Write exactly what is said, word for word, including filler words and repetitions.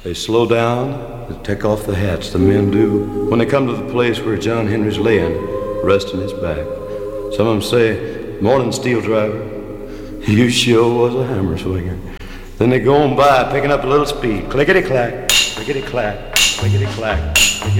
They slow down, they take off the hats, the men do, when they come to the place where John Henry's laying, resting his back. Some of them say, "Morning, steel driver, you sure was a hammer swinger." Then they go on by, picking up a little speed, clickety-clack, clickety-clack, clickety-clack, clickety-clack.